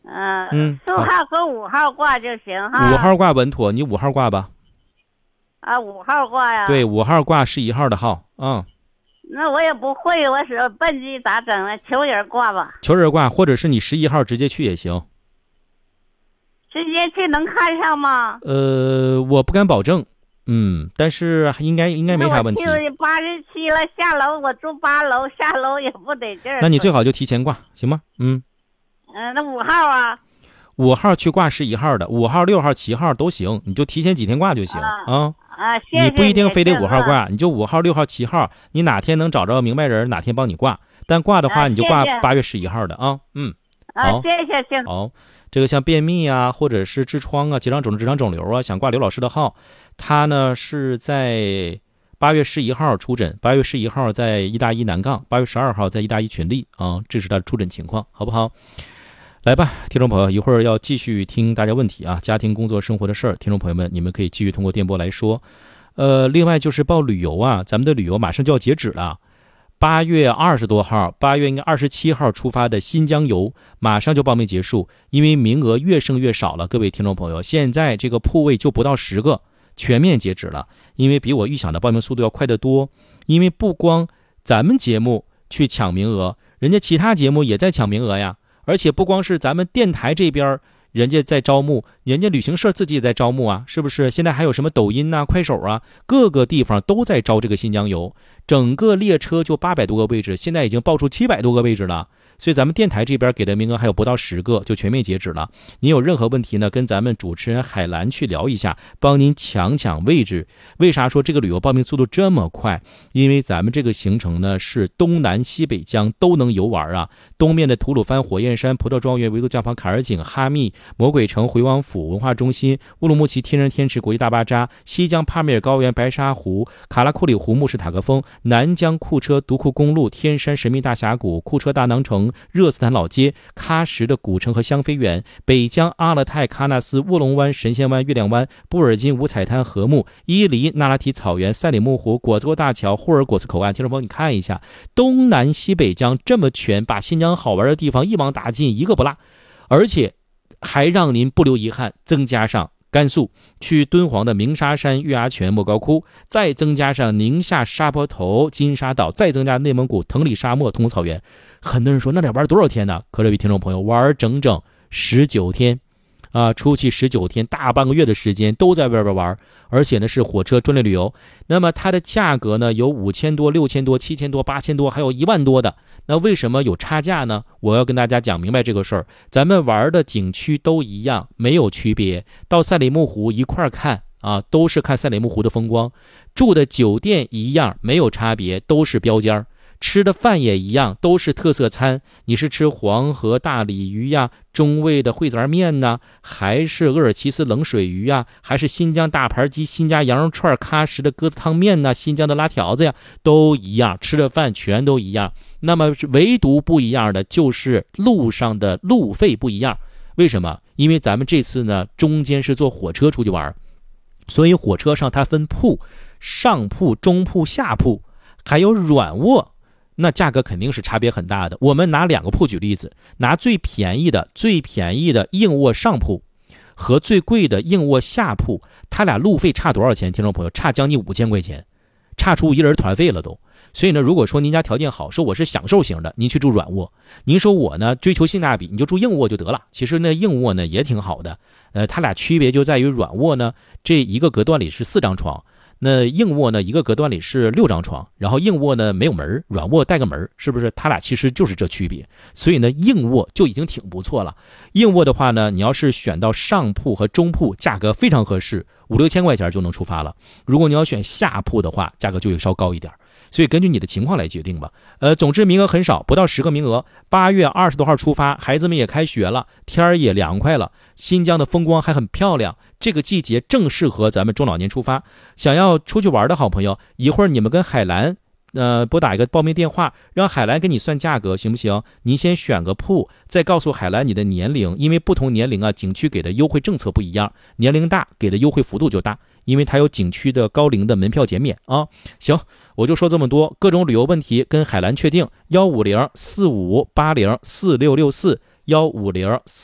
4号和5号挂就行哈。 5号挂稳妥，你5号挂吧。 5号挂呀？ 对，5号挂11号的号。 那我也不会，我是笨鸡咋整呢？求人挂吧。 求人挂，或者是你11号直接去也行。 直接去能看上吗？ 我不敢保证，但是应该没啥问题。 我87了，下楼我住8楼，下楼也不得劲儿。 那你最好就提前挂，行吗？ 那5号啊 ？5号去挂11号的，5号、6号、7号都行，你就提前几天挂就行谢谢你不一定非得5号挂，你就5号、6号、7号，你哪天能找着明白人，哪天帮你挂。但挂的话，你就挂8月11号的啊。好， 谢谢。 好，这个像便秘啊，或者是痔疮啊、结肠肿瘤啊，想挂刘老师的号，他呢是在8月11号出诊，8月11号在1大1南杠，8月12号在1大1群力啊，这是他的出诊情况，好不好？来吧，听众朋友，一会儿要继续听大家问题啊，家庭、工作、生活的事儿，听众朋友们，你们可以继续通过电波来说。另外就是报旅游啊，咱们的旅游马上就要截止了，8月20多号，8月应该27号出发的新疆游马上就报名结束，因为名额越剩越少了，各位听众朋友，现在这个铺位就不到10个，全面截止了，因为比我预想的报名速度要快得多，因为不光咱们节目去抢名额，人家其他节目也在抢名额呀。而且不光是咱们电台这边人家在招募，人家旅行社自己也在招募啊，是不是？现在还有什么抖音啊、快手啊，各个地方都在招这个新疆游，整个列车就800多个位置，现在已经报出700多个位置了。所以咱们电台这边给的名额还有不到10个，就全面截止了。您有任何问题呢，跟咱们主持人海兰去聊一下，帮您抢位置。为啥说这个旅游报名速度这么快？因为咱们这个行程呢是东南西北疆都能游玩啊。东面的吐鲁番、火焰山、葡萄庄园、维度教堂、坎儿井、哈密、魔鬼城、回王府、文化中心、乌鲁木齐天然天池国际大巴扎，西疆帕米尔高原、白沙湖、卡拉库里湖、木什塔格峰，南疆库车独库公路、天山神秘大峡谷、库车大囊城、热斯坦老街、喀什的古城和香妃园，北疆阿勒泰、喀纳斯、卧龙湾、神仙湾、月亮湾、布尔津、五彩滩、禾木、伊犁、那拉提草原、赛里木湖、果子沟大桥、霍尔果斯口岸。听众朋友，你看一下，东南西北疆这么全，把新疆好玩的地方一网打尽，一个不落，而且还让您不留遗憾，增加上甘肃去敦煌的鸣沙山、月牙泉、莫高窟，再增加上宁夏沙坡头、金沙岛，再增加内蒙古腾里沙漠、通草原。很多人说那得玩多少天呢？可这位听众朋友，玩整整19天啊，出去19天，大半个月的时间都在外边玩，而且呢是火车专列旅游。那么它的价格呢有5000多、6000多、7000多、8000多，还有1万多的。那为什么有差价呢？我要跟大家讲明白这个事儿。咱们玩的景区都一样，没有区别。到赛里木湖一块看啊，都是看赛里木湖的风光。住的酒店一样，没有差别，都是标间儿。吃的饭也一样，都是特色餐。你是吃黄河大鲤鱼呀，中卫的烩子面呢，还是鄂尔齐斯冷水鱼呀，还是新疆大盘鸡、新疆羊肉串、喀什的鸽子汤面呢，新疆的拉条子呀，都一样，吃的饭全都一样。那么唯独不一样的就是路上的路费不一样。为什么？因为咱们这次呢，中间是坐火车出去玩，所以火车上它分铺，上铺、中铺、下铺，还有软卧。那价格肯定是差别很大的。我们拿2个铺举例子，拿最便宜的硬卧上铺和最贵的硬卧下铺，它俩路费差多少钱？听众朋友，差将近5000块钱，差出一人团费了都。所以呢，如果说您家条件好，说我是享受型的，您去住软卧；您说我呢追求性价比，你就住硬卧就得了。其实呢，硬卧呢也挺好的。它俩区别就在于软卧呢，这一个隔断里是4张床。那硬卧呢，一个隔断里是6张床，然后硬卧呢没有门，软卧带个门，是不是？它俩其实就是这区别。所以呢，硬卧就已经挺不错了。硬卧的话呢，你要是选到上铺和中铺，价格非常合适，5、6千块钱就能出发了。如果你要选下铺的话，价格就会稍高一点。所以根据你的情况来决定吧。总之名额很少，不到10个名额。8月20多号出发，孩子们也开学了，天儿也凉快了，新疆的风光还很漂亮。这个季节正适合咱们中老年出发。想要出去玩的好朋友，一会儿你们跟海兰拨打一个报名电话，让海兰给你算价格，行不行？您先选个铺，再告诉海兰你的年龄，因为不同年龄啊，景区给的优惠政策不一样，年龄大给的优惠幅度就大，因为它有景区的高龄的门票减免啊。行，我就说这么多，各种旅游问题跟海兰确定，15045804664，150